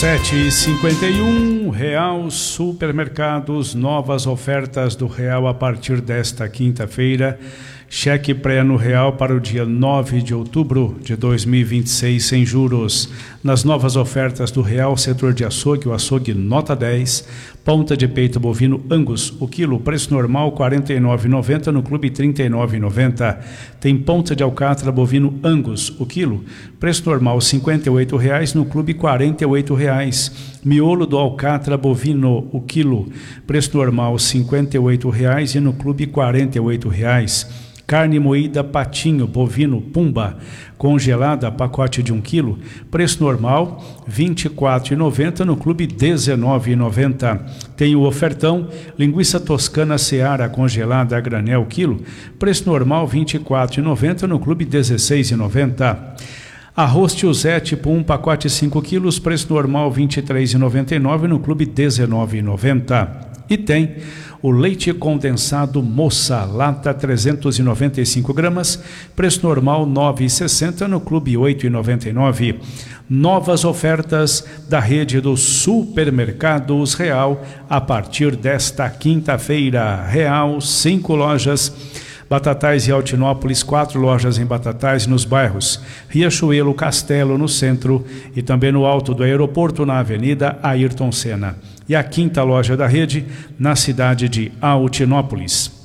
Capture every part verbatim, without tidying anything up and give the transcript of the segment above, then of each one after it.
sete e cinquenta e um, Real Supermercados, novas ofertas do Real a partir desta quinta-feira. Cheque pré no Real para o dia nove de outubro de dois mil e vinte e seis sem juros. Nas novas ofertas do Real, setor de açougue, o açougue nota dez, ponta de peito bovino Angus, o quilo, preço normal quarenta e nove reais e noventa centavos, no clube trinta e nove reais e noventa centavos. Tem ponta de alcatra bovino Angus, o quilo, preço normal cinquenta e oito reais, no clube quarenta e oito reais. Miolo do alcatra bovino, o quilo, preço normal cinquenta e oito reais e no clube quarenta e oito reais. Carne moída patinho, bovino, pumba, congelada, pacote de um quilo, preço normal vinte e quatro reais e noventa centavos, no clube dezenove reais e noventa centavos. Tem o ofertão, linguiça toscana Seara congelada a granel, quilo, preço normal vinte e quatro reais e noventa centavos, no clube dezesseis reais e noventa centavos. Arroz Tiozé tipo um, pacote cinco quilos, preço normal vinte e três reais e noventa e nove centavos, no clube dezenove reais e noventa centavos. E tem o leite condensado Moça, lata trezentos e noventa e cinco gramas, preço normal nove reais e sessenta centavos, no clube oito reais e noventa e nove centavos. Novas ofertas da rede dos supermercados Real a partir desta quinta-feira. Real, cinco lojas. Batatais e Altinópolis, quatro lojas em Batatais nos bairros Riachuelo, Castelo, no centro, e também no alto do aeroporto, na Avenida Ayrton Senna. E a quinta loja da rede, na cidade de Altinópolis.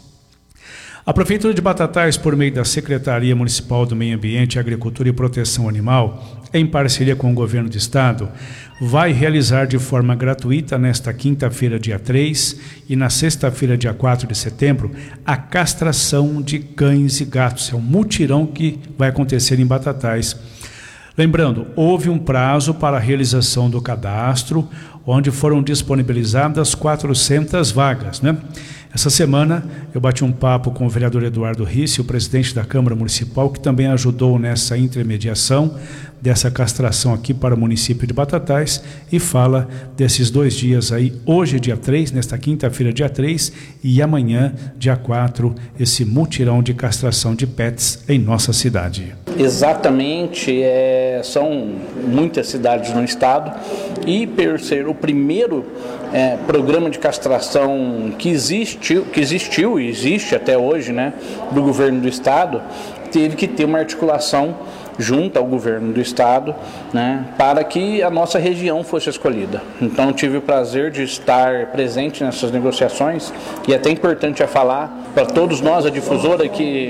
A Prefeitura de Batatais, por meio da Secretaria Municipal do Meio Ambiente, Agricultura e Proteção Animal, em parceria com o Governo do Estado, vai realizar de forma gratuita nesta quinta-feira, dia três, e na sexta-feira, dia quatro de setembro, a castração de cães e gatos. É um mutirão que vai acontecer em Batatais. Lembrando, houve um prazo para a realização do cadastro, onde foram disponibilizadas quatrocentas vagas, né? Essa semana eu bati um papo com o vereador Eduardo Risse, o presidente da Câmara Municipal, que também ajudou nessa intermediação dessa castração aqui para o município de Batatais, e fala desses dois dias aí, hoje dia três, nesta quinta-feira dia três, e amanhã dia quatro, esse mutirão de castração de pets em nossa cidade. Exatamente, é, são muitas cidades no estado, e por ser o primeiro é, programa de castração que existiu, que existiu e existe até hoje, né, do governo do estado, teve que ter uma articulação junto ao governo do estado, né, para que a nossa região fosse escolhida. Então tive o prazer de estar presente nessas negociações, e é até importante a falar para todos nós, a difusora, que,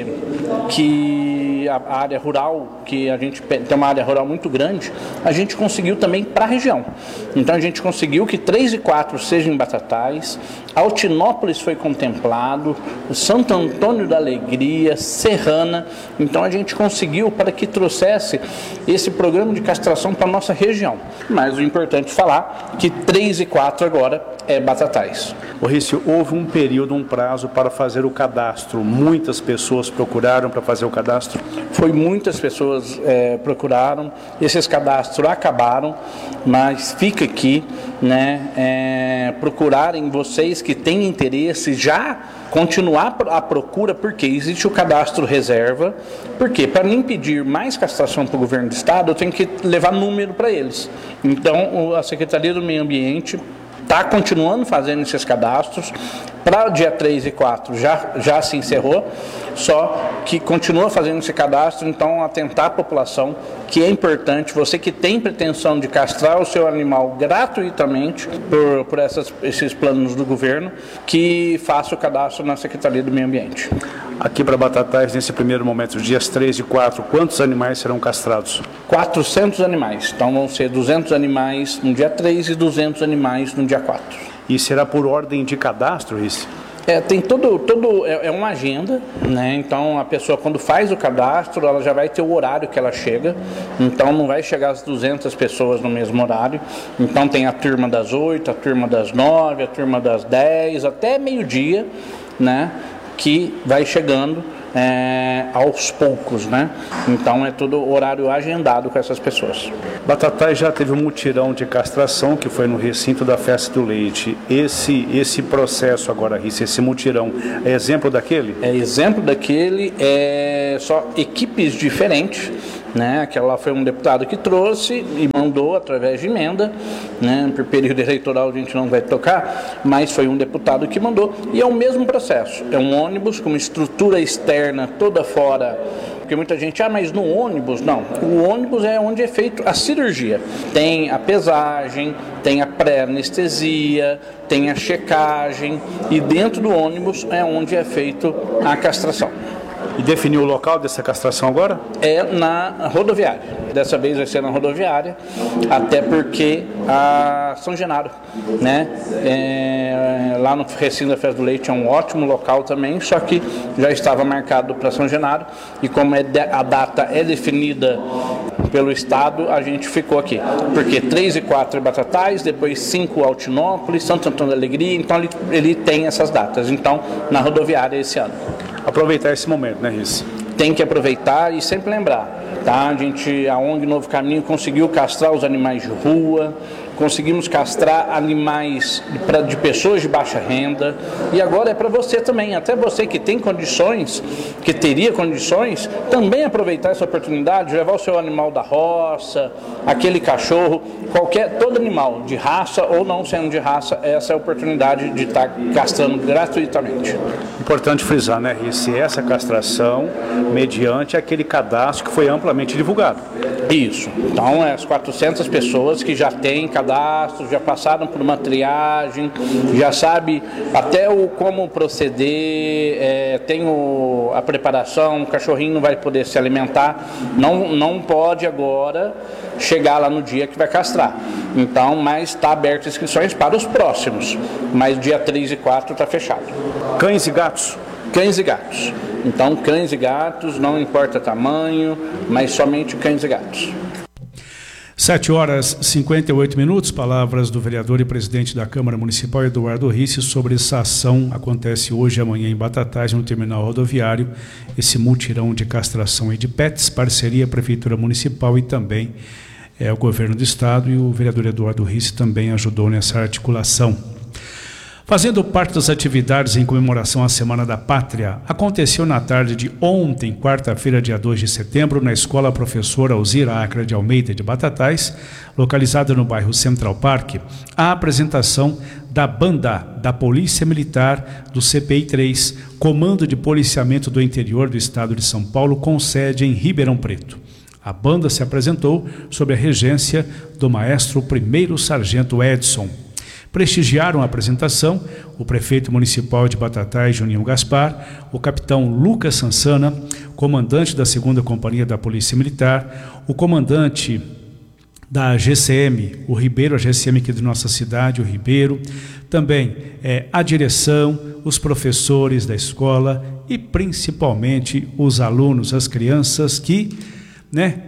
que a área rural, que a gente tem uma área rural muito grande, a gente conseguiu também para a região. Então a gente conseguiu que três e quatro sejam em Batatais, Altinópolis foi contemplado, Santo Antônio da Alegria, Serrana. Então a gente conseguiu para que trouxesse esse programa de castração para a nossa região. Mas o importante é falar que três e quatro agora é Batatais. O Rício, houve um período, um prazo para fazer o cadastro. Muitas pessoas procuraram para fazer o cadastro? Foi muitas pessoas é, procuraram, esses cadastros acabaram, mas fica aqui, né, é, procurarem vocês que têm interesse, já continuar a procura, porque existe o cadastro reserva, porque para não pedir mais castração para o governo do estado, eu tenho que levar número para eles. Então a Secretaria do Meio Ambiente está continuando fazendo esses cadastros. Para o dia três e quatro já, já se encerrou, só que continua fazendo esse cadastro. Então atentar a população que é importante, você que tem pretensão de castrar o seu animal gratuitamente por, por essas, esses planos do governo, que faça o cadastro na Secretaria do Meio Ambiente. Aqui para Batatais, nesse primeiro momento, os dias três e quatro, quantos animais serão castrados? quatrocentos animais, então vão ser duzentos animais no dia três e duzentos animais no dia quatro. E será por ordem de cadastro isso? É, tem todo, todo é, é uma agenda, né? Então a pessoa, quando faz o cadastro, ela já vai ter o horário que ela chega. Então não vai chegar as duzentas pessoas no mesmo horário. Então tem a turma das oito, a turma das nove, a turma das dez, até meio-dia, né? Que vai chegando é, aos poucos, né? Então é todo horário agendado com essas pessoas. Batatais já teve um mutirão de castração que foi no recinto da Festa do Leite. Esse, esse processo agora, esse mutirão, é exemplo daquele? É exemplo daquele, é só equipes diferentes, né? Aquela foi um deputado que trouxe e mandou através de emenda, né? Por período eleitoral a gente não vai tocar, mas foi um deputado que mandou, e é o mesmo processo, é um ônibus com uma estrutura externa toda fora. Porque muita gente, ah, mas no ônibus, não. O ônibus é onde é feito a cirurgia. Tem a pesagem, tem a pré-anestesia, tem a checagem, e dentro do ônibus é onde é feito a castração. E definiu o local dessa castração agora? É na rodoviária. Dessa vez vai ser na rodoviária, até porque a São Genaro, né? É, lá no recinto da Festa do Leite é um ótimo local também, só que já estava marcado para São Genaro, e como é de, a data é definida pelo Estado, a gente ficou aqui. Porque três e quatro é Batatais, depois cinco Altinópolis, Santo Antônio da Alegria, então ele, ele tem essas datas. Então, na rodoviária esse ano. Aproveitar esse momento, né, Rice? Tem que aproveitar e sempre lembrar, tá? A gente, a ONG Novo Caminho conseguiu castrar os animais de rua, conseguimos castrar animais de, pra, de pessoas de baixa renda, e agora é para você também, até você que tem condições, que teria condições, também aproveitar essa oportunidade, levar o seu animal da roça, aquele cachorro, qualquer, todo animal de raça ou não sendo de raça, essa é a oportunidade de estar castrando gratuitamente. Importante frisar, né, Rice, essa castração mediante aquele cadastro que foi amplamente divulgado. Isso, então é as quatrocentas pessoas que já têm cadastro, já passaram por uma triagem, já sabe até o como proceder, é, tem o, a preparação, o cachorrinho não vai poder se alimentar, não, não pode agora chegar lá no dia que vai castrar. Então, mas está aberto inscrições para os próximos, mas dia três e quatro está fechado. Cães e gatos? Cães e gatos. Então, cães e gatos, não importa tamanho, mas somente cães e gatos. sete horas e cinquenta e oito minutos, palavras do vereador e presidente da Câmara Municipal, Eduardo Rice, sobre essa ação. Acontece hoje e amanhã em Batatais, no terminal rodoviário, esse mutirão de castração e de pets, parceria Prefeitura Municipal e também é, o Governo do Estado, e o vereador Eduardo Rice também ajudou nessa articulação. Fazendo parte das atividades em comemoração à Semana da Pátria, aconteceu na tarde de ontem, quarta-feira, dia dois de setembro, na Escola Professora Alzira Acra de Almeida de Batatais, localizada no bairro Central Park, a apresentação da banda da Polícia Militar do C P I três, Comando de Policiamento do Interior do Estado de São Paulo, com sede em Ribeirão Preto. A banda se apresentou sob a regência do maestro primeiro sargento Edson. Prestigiaram a apresentação o prefeito municipal de Batatais, Juninho Gaspar, o capitão Lucas Sansana, comandante da segunda Companhia da Polícia Militar, o comandante da G C M, o Ribeiro, a G C M aqui de nossa cidade, o Ribeiro, também é, a direção, os professores da escola e principalmente os alunos, as crianças que, né,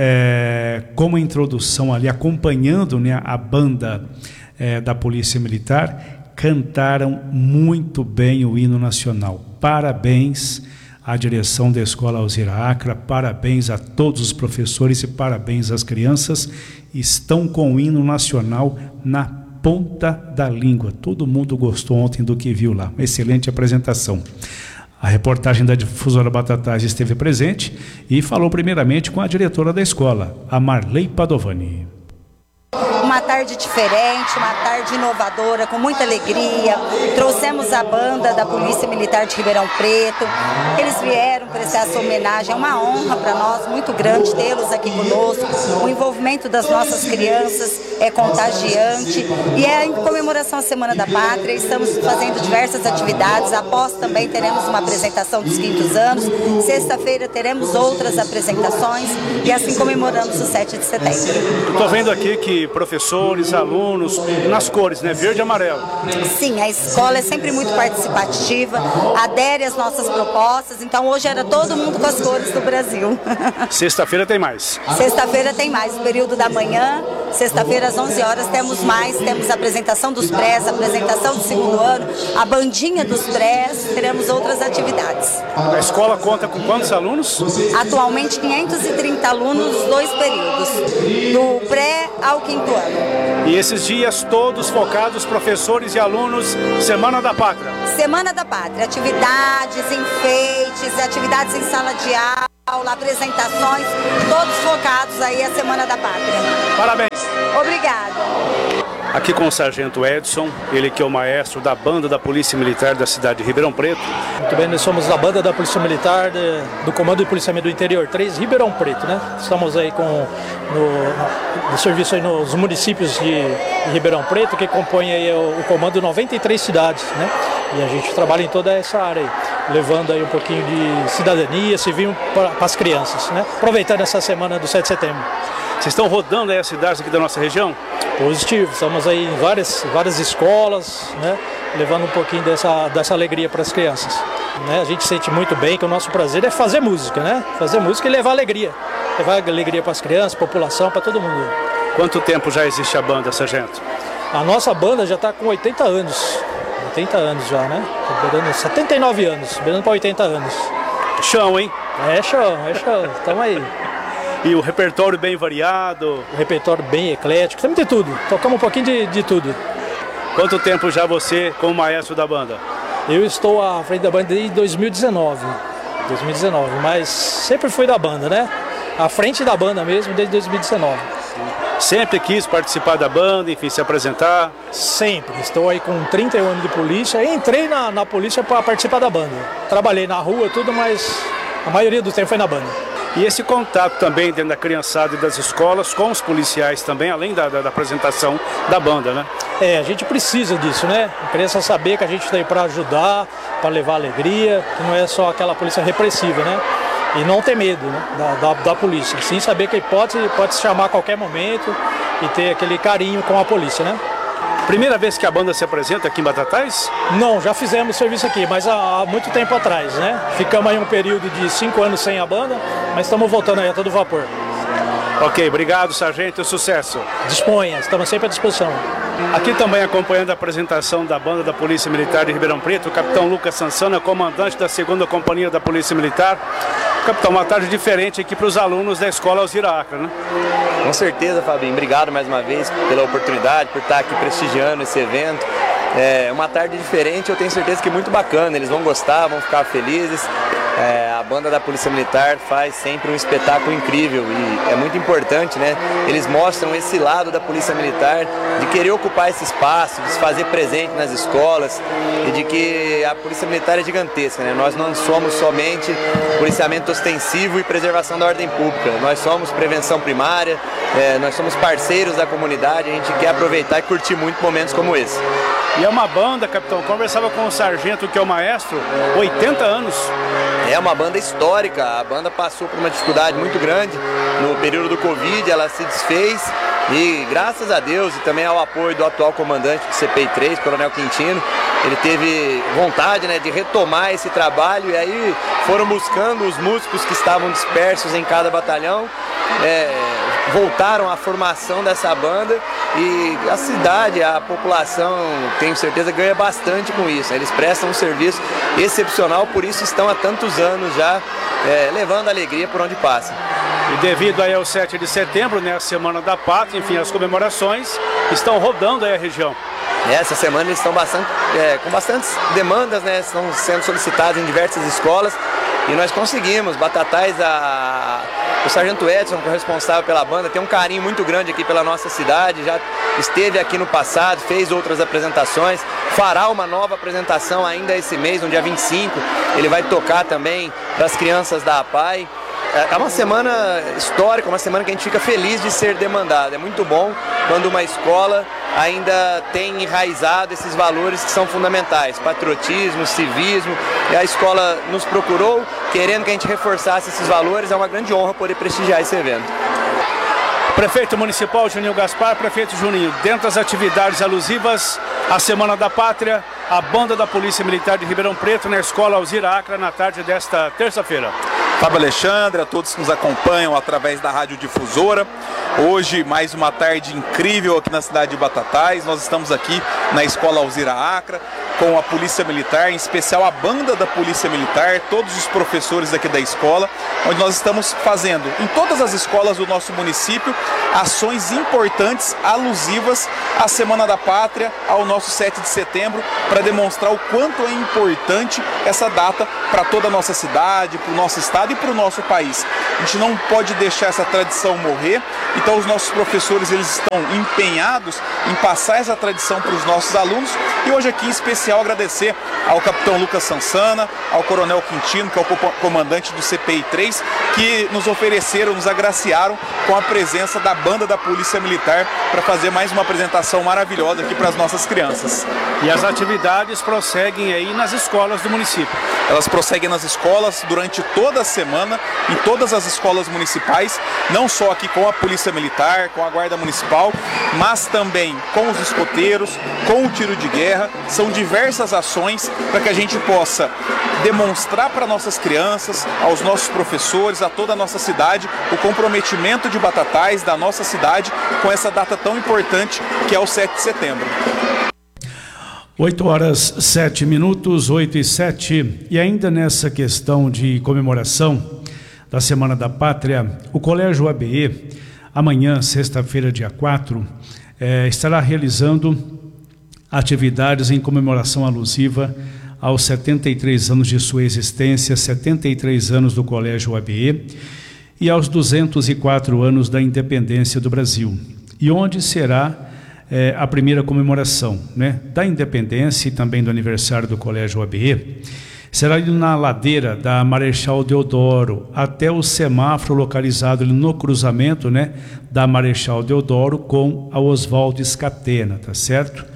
é, como introdução ali, acompanhando, né, a banda É, da Polícia Militar, cantaram muito bem o hino nacional. Parabéns à direção da Escola Alzira Acra, parabéns a todos os professores e parabéns às crianças. Estão com o hino nacional na ponta da língua. Todo mundo gostou ontem do que viu lá. Excelente apresentação. A reportagem da Difusora Batatais esteve presente e falou primeiramente com a diretora da escola, a Marley Padovani. Uma tarde diferente, uma tarde inovadora, com muita alegria. Trouxemos a banda da Polícia Militar de Ribeirão Preto. Eles vieram prestar essa homenagem. É uma honra para nós, muito grande, tê-los aqui conosco. O envolvimento das nossas crianças é contagiante. E é em comemoração à Semana da Pátria. Estamos fazendo diversas atividades. Após também teremos uma apresentação dos quintos anos. Sexta-feira teremos outras apresentações. E assim comemoramos o sete de setembro. Estou vendo aqui que professores, alunos, nas cores, né? Verde e amarelo. Sim, a escola é sempre muito participativa, adere às nossas propostas, então hoje era todo mundo com as cores do Brasil. Sexta-feira tem mais. Sexta-feira tem mais, no período da manhã, sexta-feira às onze horas temos mais, temos a apresentação dos prés, a apresentação do segundo ano, a bandinha dos prés, teremos outras atividades. A escola conta com quantos alunos? Atualmente quinhentos e trinta alunos, dois períodos, do pré ao quinto ano. E esses dias todos focados, professores e alunos, Semana da Pátria. Semana da Pátria, atividades, enfeites, atividades em sala de aula. aula, apresentações, todos focados aí à Semana da Pátria. Parabéns! Obrigada! Aqui com o Sargento Edson, ele que é o maestro da banda da Polícia Militar da cidade de Ribeirão Preto. Muito bem, nós somos da banda da Polícia Militar de, do Comando de Policiamento do Interior três, Ribeirão Preto, né? Estamos aí com no, no serviço aí nos municípios de, de Ribeirão Preto, que compõe aí o, o comando de noventa e três cidades, né? E a gente trabalha em toda essa área aí, levando aí um pouquinho de cidadania civil para as crianças, né? Aproveitando essa semana do sete de setembro. Vocês estão rodando aí as cidades aqui da nossa região? Positivo, estamos aí em várias, várias escolas, né, levando um pouquinho dessa, dessa alegria para as crianças. Né? A gente sente muito bem que o nosso prazer é fazer música, né? Fazer música e levar alegria. Levar alegria para as crianças, população, para todo mundo. Quanto tempo já existe a banda, Sargento? A nossa banda já está com oitenta anos. oitenta anos já, né? setenta e nove anos, beirando para oitenta anos. Chão, hein? É chão, é chão, estamos aí. E o repertório bem variado? O repertório bem eclético, temos de tudo, tocamos um pouquinho de, de tudo. Quanto tempo já você como maestro da banda? Eu estou à frente da banda desde dois mil e dezenove, dois mil e dezenove, mas sempre fui da banda, né? À frente da banda mesmo desde dois mil e dezenove. Sempre quis participar da banda, enfim, se apresentar? Sempre, estou aí com trinta e um anos de polícia e entrei na, na polícia para participar da banda. Trabalhei na rua tudo, mas a maioria do tempo foi na banda. E esse contato também dentro da criançada e das escolas com os policiais também, além da, da, da apresentação da banda, né? É, a gente precisa disso, né? A criança saber que a gente está aí para ajudar, para levar alegria, que não é só aquela polícia repressiva, né? E não ter medo, né? da, da, da polícia, sim saber que pode, pode se chamar a qualquer momento e ter aquele carinho com a polícia, né? Primeira vez que a banda se apresenta aqui em Batatais? Não, já fizemos serviço aqui, mas há, há muito tempo atrás, né? Ficamos aí um período de cinco anos sem a banda, mas estamos voltando aí a todo vapor. Ok, obrigado, sargento, e sucesso. Disponha, estamos sempre à disposição. Aqui também acompanhando a apresentação da banda da Polícia Militar de Ribeirão Preto, o capitão Lucas Sansana, comandante da segunda Companhia da Polícia Militar. Capitão, uma tarde diferente aqui para os alunos da Escola Alzira Acra, né? Com certeza, Fabinho. Obrigado mais uma vez pela oportunidade, por estar aqui prestigiando esse evento. É uma tarde diferente, eu tenho certeza que muito bacana. Eles vão gostar, vão ficar felizes. É, a banda da Polícia Militar faz sempre um espetáculo incrível e é muito importante, né? Eles mostram esse lado da Polícia Militar de querer ocupar esse espaço, de se fazer presente nas escolas e de que a Polícia Militar é gigantesca, né? Nós não somos somente policiamento ostensivo e preservação da ordem pública, nós somos prevenção primária, é, nós somos parceiros da comunidade, a gente quer aproveitar e curtir muito momentos como esse. E é uma banda, capitão, conversava com o sargento, que é o maestro, oitenta anos. É uma banda histórica, a banda passou por uma dificuldade muito grande no período do Covid, ela se desfez e graças a Deus e também ao apoio do atual comandante do C P I três, Coronel Quintino, ele teve vontade, né, de retomar esse trabalho e aí foram buscando os músicos que estavam dispersos em cada batalhão, é, voltaram à formação dessa banda e a cidade, a população, tenho certeza, ganha bastante com isso. Eles prestam um serviço excepcional, por isso estão há tantos anos já é, levando alegria por onde passam. E devido aí ao sete de setembro, né, a Semana da Pátria, enfim, as comemorações estão rodando aí a região. Essa semana eles estão bastante, é, com bastantes demandas, né, estão sendo solicitadas em diversas escolas e nós conseguimos. Batatais, a, o Sargento Edson, que é o responsável pela banda, tem um carinho muito grande aqui pela nossa cidade, já esteve aqui no passado, fez outras apresentações, fará uma nova apresentação ainda esse mês, no dia vinte e cinco, ele vai tocar também para as crianças da A P A I. É uma semana histórica, uma semana que a gente fica feliz de ser demandado. É muito bom quando uma escola ainda tem enraizado esses valores que são fundamentais, patriotismo, civismo, e a escola nos procurou querendo que a gente reforçasse esses valores. É uma grande honra poder prestigiar esse evento. Prefeito Municipal Juninho Gaspar, prefeito Juninho, dentro das atividades alusivas à Semana da Pátria, a banda da Polícia Militar de Ribeirão Preto na Escola Alzira Acra na tarde desta terça-feira. Fábio Alexandre, a todos que nos acompanham através da Rádio Difusora. Hoje, mais uma tarde incrível aqui na cidade de Batatais. Nós estamos aqui na Escola Alzira Acra, com a Polícia Militar, em especial a banda da Polícia Militar, todos os professores aqui da escola, onde nós estamos fazendo em todas as escolas do nosso município ações importantes, alusivas à Semana da Pátria, ao nosso sete de setembro, para demonstrar o quanto é importante essa data para toda a nossa cidade, para o nosso estado e para o nosso país. A gente não pode deixar essa tradição morrer, então os nossos professores eles estão empenhados em passar essa tradição para os nossos alunos, e hoje aqui em especial agradecer ao capitão Lucas Sansana, ao coronel Quintino, que é o comandante do C P I três, que nos ofereceram, nos agraciaram com a presença da banda da Polícia Militar para fazer mais uma apresentação maravilhosa aqui para as nossas crianças. E as atividades prosseguem aí nas escolas do município? Elas prosseguem nas escolas durante toda a semana, em todas as escolas municipais, não só aqui com a Polícia Militar, com a Guarda Municipal, mas também com os escoteiros, com o tiro de guerra. São diversas ações para que a gente possa demonstrar para nossas crianças, aos nossos professores, a toda a nossa cidade, o comprometimento de Batatais, da nossa cidade, com essa data tão importante que é o sete de setembro. oito horas, sete minutos, oito e sete, e ainda nessa questão de comemoração da Semana da Pátria, o Colégio A B E, amanhã, sexta-feira, dia quatro, é, estará realizando atividades em comemoração alusiva aos setenta e três anos de sua existência, setenta e três anos do Colégio A B E e aos duzentos e quatro anos da independência do Brasil. E onde será é, a primeira comemoração, né, da independência e também do aniversário do Colégio A B E, será ali na ladeira da Marechal Deodoro, até o semáforo localizado ali no cruzamento, né, da Marechal Deodoro com a Oswaldo Scatena, tá certo?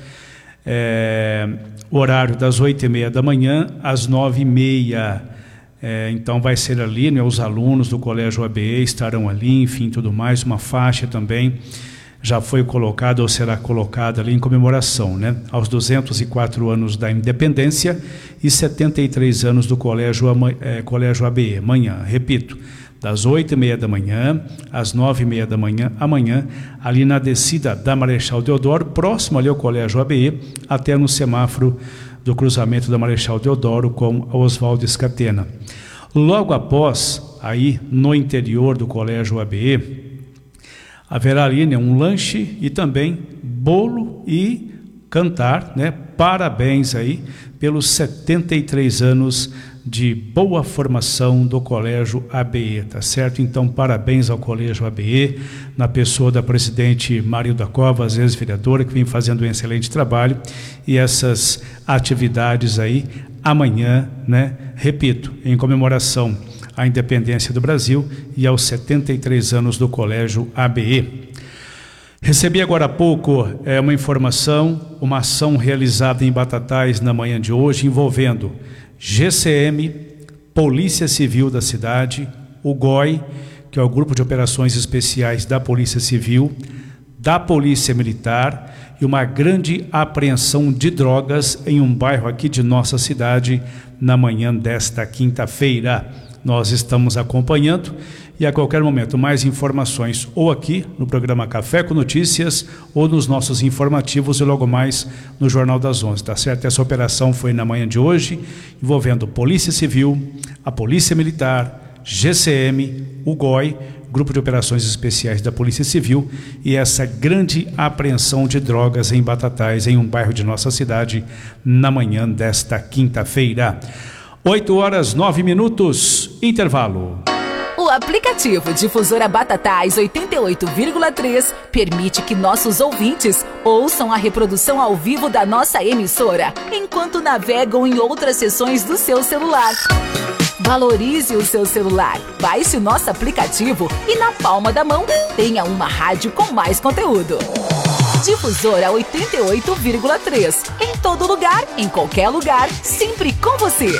É, horário das oito e meia da manhã às nove e meia. É, então vai ser ali, né, os alunos do Colégio A B E estarão ali, enfim, tudo mais. Uma faixa também já foi colocada ou será colocada ali em comemoração, né, aos duzentos e quatro anos da independência e setenta e três anos do Colégio, é, Colégio A B E. Amanhã, repito, das oito e meia da manhã às nove e meia da manhã, amanhã, ali na descida da Marechal Deodoro, próximo ali ao Colégio A B E, até no semáforo do cruzamento da Marechal Deodoro com a Oswaldo Scatena. Logo após, aí no interior do Colégio A B E, haverá ali, né, um lanche e também bolo e cantar, né, parabéns aí pelos setenta e três anos de boa formação do Colégio A B E, tá certo? Então, parabéns ao Colégio A B E, na pessoa da presidente Marilda Covas, ex-vereadora, que vem fazendo um excelente trabalho, e essas atividades aí amanhã, né? Repito, em comemoração à independência do Brasil e aos setenta e três anos do Colégio A B E. Recebi agora há pouco é, uma informação, uma ação realizada em Batatais na manhã de hoje, envolvendo G C M, Polícia Civil da cidade, o G O I, que é o Grupo de Operações Especiais da Polícia Civil, da Polícia Militar, e uma grande apreensão de drogas em um bairro aqui de nossa cidade na manhã desta quinta-feira. Nós estamos acompanhando e a qualquer momento mais informações ou aqui no programa Café com Notícias ou nos nossos informativos e logo mais no Jornal das onze, tá certo? Essa operação foi na manhã de hoje, envolvendo Polícia Civil, a Polícia Militar, G C M, o G O I, Grupo de Operações Especiais da Polícia Civil, e essa grande apreensão de drogas em Batatais, em um bairro de nossa cidade, na manhã desta quinta-feira. oito horas, nove minutos, intervalo. O aplicativo Difusora Batatais oitenta e oito vírgula três permite que nossos ouvintes ouçam a reprodução ao vivo da nossa emissora, enquanto navegam em outras seções do seu celular. Valorize o seu celular, baixe o nosso aplicativo e na palma da mão tenha uma rádio com mais conteúdo. Difusora oitenta e oito vírgula três, em todo lugar, em qualquer lugar, sempre com você.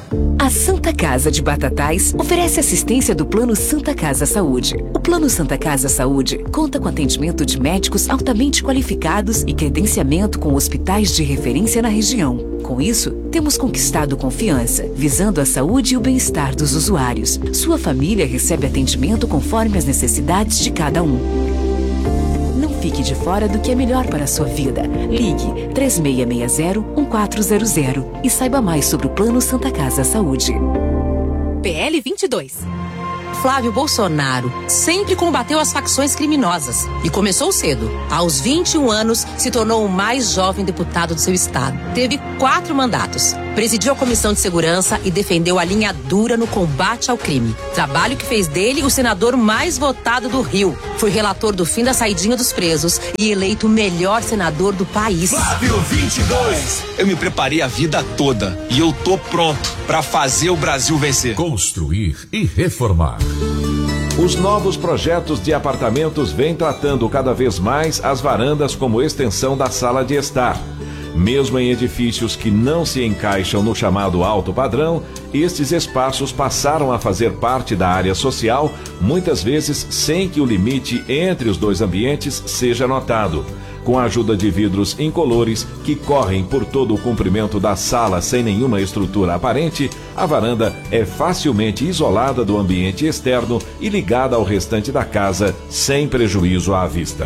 A Santa Casa de Batatais oferece assistência do Plano Santa Casa Saúde. O Plano Santa Casa Saúde conta com atendimento de médicos altamente qualificados e credenciamento com hospitais de referência na região. Com isso, temos conquistado confiança, visando a saúde e o bem-estar dos usuários. Sua família recebe atendimento conforme as necessidades de cada um. Não fique de fora do que é melhor para a sua vida. Ligue três seis seis zero, um quatro zero zero e saiba mais sobre o Plano Santa Casa Saúde. P L vinte e dois. Flávio Bolsonaro sempre combateu as facções criminosas e começou cedo. Aos vinte e um anos, se tornou o mais jovem deputado do seu estado. Teve quatro mandatos. Presidiu a Comissão de Segurança e defendeu a linha dura no combate ao crime. Trabalho que fez dele o senador mais votado do Rio. Foi relator do fim da saidinha dos presos e eleito o melhor senador do país. Flávio vinte e dois. Eu me preparei a vida toda e eu tô pronto para fazer o Brasil vencer. Construir e reformar. Os novos projetos de apartamentos vêm tratando cada vez mais as varandas como extensão da sala de estar. Mesmo em edifícios que não se encaixam no chamado alto padrão, estes espaços passaram a fazer parte da área social, muitas vezes sem que o limite entre os dois ambientes seja notado. Com a ajuda de vidros incolores que correm por todo o comprimento da sala sem nenhuma estrutura aparente, a varanda é facilmente isolada do ambiente externo e ligada ao restante da casa, sem prejuízo à vista.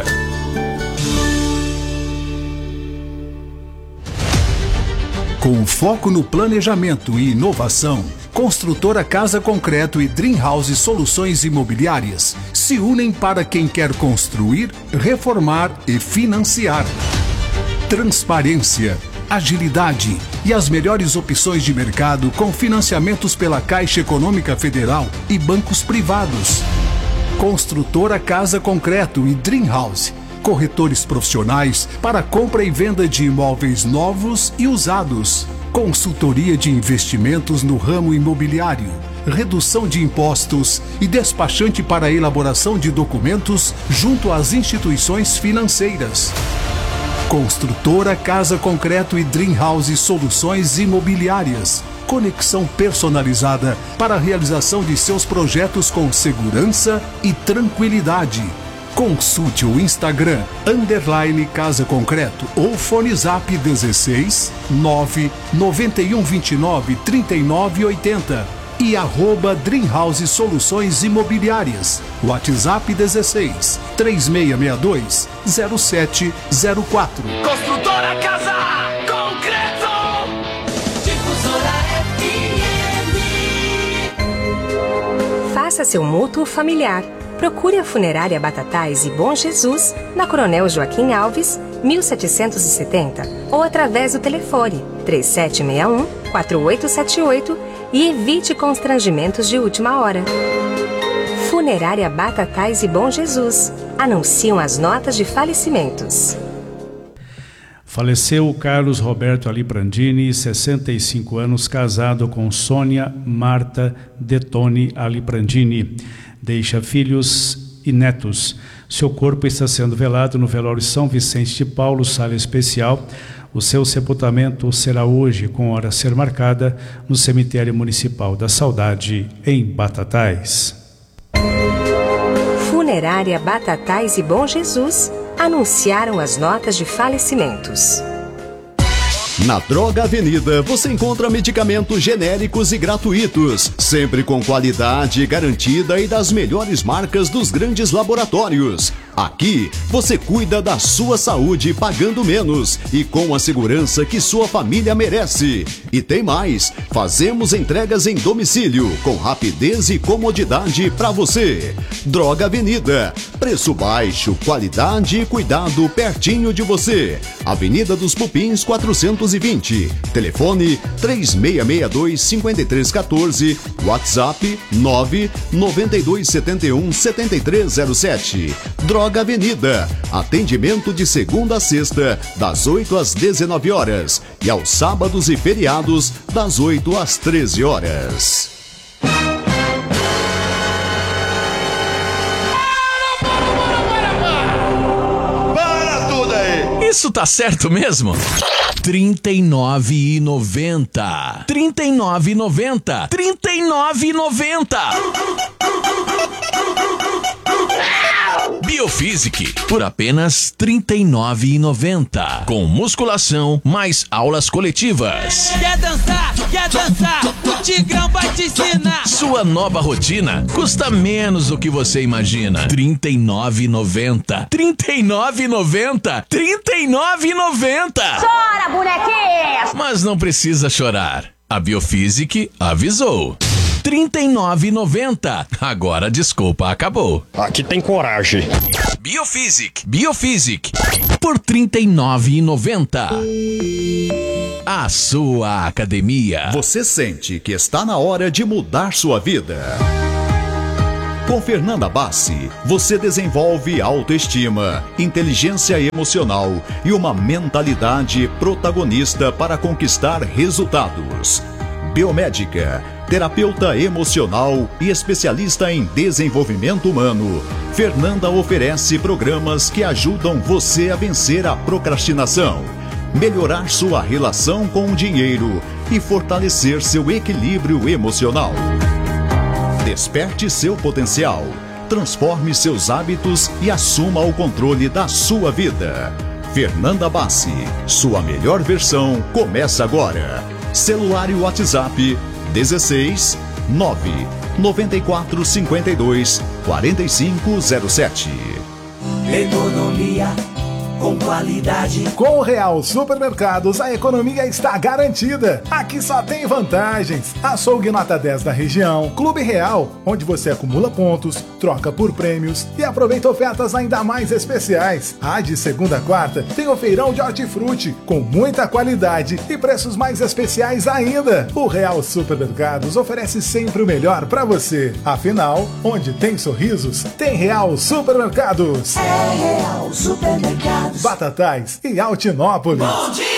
Com foco no planejamento e inovação, Construtora Casa Concreto e Dream House Soluções Imobiliárias se unem para quem quer construir, reformar e financiar. Transparência, agilidade e as melhores opções de mercado com financiamentos pela Caixa Econômica Federal e bancos privados. Construtora Casa Concreto e Dream House. Corretores profissionais para compra e venda de imóveis novos e usados. Consultoria de investimentos no ramo imobiliário. Redução de impostos e despachante para a elaboração de documentos junto às instituições financeiras. Construtora Casa Concreto e Dream House Soluções Imobiliárias. Conexão personalizada para a realização de seus projetos com segurança e tranquilidade. Consulte o Instagram, underline Casa Concreto ou fone zap dezesseis, nove, noventa e um, vinte e nove, trinta e nove, oitenta e arroba Dream House Soluções Imobiliárias. WhatsApp dezesseis, três seis seis dois, zero sete zero quatro. Construtora Casa Concreto. Difusora F M. Faça seu mútuo familiar. Procure a Funerária Batatais e Bom Jesus na Coronel Joaquim Alves, mil setecentos e setenta ou através do telefone três sete seis um, quatro oito sete oito e evite constrangimentos de última hora. Funerária Batatais e Bom Jesus anunciam as notas de falecimentos. Faleceu o Carlos Roberto Aliprandini, sessenta e cinco anos, casado com Sônia Marta Detone Aliprandini. Deixa filhos e netos. Seu corpo está sendo velado no velório São Vicente de Paulo, sala especial. O seu sepultamento será hoje, com hora a ser marcada, no cemitério municipal da Saudade, em Batatais. Funerária Batatais e Bom Jesus anunciaram as notas de falecimentos. Na Droga Avenida você encontra medicamentos genéricos e gratuitos, sempre com qualidade garantida e das melhores marcas dos grandes laboratórios. Aqui você cuida da sua saúde pagando menos e com a segurança que sua família merece. E tem mais, fazemos entregas em domicílio com rapidez e comodidade para você. Droga Avenida, preço baixo, qualidade e cuidado pertinho de você. Avenida dos Pupins quatrocentos e vinte, telefone três seis seis dois, cinco três um quatro, WhatsApp nove nove dois sete um, sete três zero sete. Droga Avenida, atendimento de segunda a sexta, das oito às dezenove horas e aos sábados e feriados, das oito às treze horas. Para tudo aí! Isso tá certo mesmo? trinta e nove e noventa. trinta e nove e noventa. trinta e nove e noventa. Biofísic, por apenas trinta e nove reais e noventa centavos. Com musculação, mais aulas coletivas. Quer dançar? Quer dançar? O Tigrão vai te ensinar. Sua nova rotina custa menos do que você imagina. trinta e nove reais e noventa centavos. trinta e nove reais e noventa centavos. trinta e nove reais e noventa centavos. Chora, bonequinha! Mas não precisa chorar. A Biofísic avisou. trinta e nove reais e noventa centavos. Agora a desculpa acabou. Aqui tem coragem. Biofísic. Biofísic. Por trinta e nove reais e noventa centavos. A sua academia. Você sente que está na hora de mudar sua vida? Com Fernanda Bassi, você desenvolve autoestima, inteligência emocional e uma mentalidade protagonista para conquistar resultados. Biomédica, terapeuta emocional e especialista em desenvolvimento humano, Fernanda oferece programas que ajudam você a vencer a procrastinação, melhorar sua relação com o dinheiro e fortalecer seu equilíbrio emocional. Desperte seu potencial, transforme seus hábitos e assuma o controle da sua vida. Fernanda Bassi, sua melhor versão começa agora. Celular e WhatsApp dezesseis nove noventa e quatro cinquenta e dois quarenta e cinco zero sete. Economia com qualidade. Com o Real Supermercados, a economia está garantida. Aqui só tem vantagens. Açougue nota dez da região, Clube Real, onde você acumula pontos, troca por prêmios e aproveita ofertas ainda mais especiais. Ah, de segunda a quarta, tem o feirão de hortifruti, com muita qualidade e preços mais especiais ainda. O Real Supermercados oferece sempre o melhor para você. Afinal, onde tem sorrisos, tem Real Supermercados. É Real Supermercados. Batatais e Altinópolis. Bom dia!